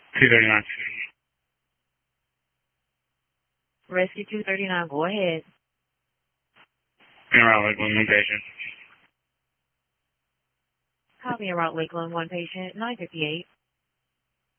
239. Rescue 239, go ahead. En route, Lakeland, one patient. Copy en route, Lakeland, one patient, 958.